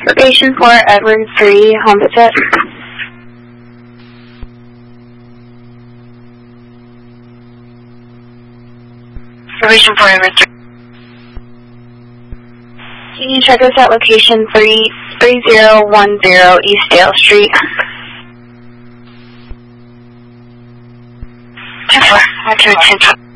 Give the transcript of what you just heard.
Location 4, Edward 3, home visit. Location 4, Edward 3. Can you check us at location 3010 East Dale Street? 10-4, 1 2 10.